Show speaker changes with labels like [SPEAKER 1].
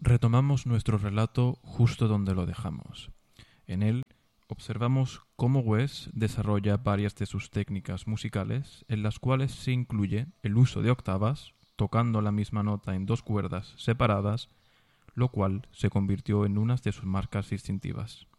[SPEAKER 1] Retomamos nuestro relato justo donde lo dejamos. En él observamos cómo Wes desarrolla varias de sus técnicas musicales en las cuales se incluye el uso de octavas, tocando la misma nota en dos cuerdas separadas, lo cual se convirtió en una de sus marcas distintivas.